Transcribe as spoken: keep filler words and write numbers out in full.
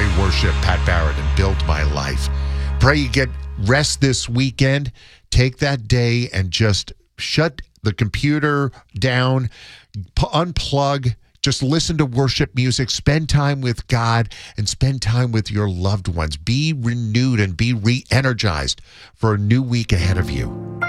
Pray Worship, Pat Barrett, and Build My Life. Pray you get rest this weekend. Take that day and just shut the computer down, p- unplug, just listen to worship music, spend time with God, and spend time with your loved ones. Be renewed and be re-energized for a new week ahead of you.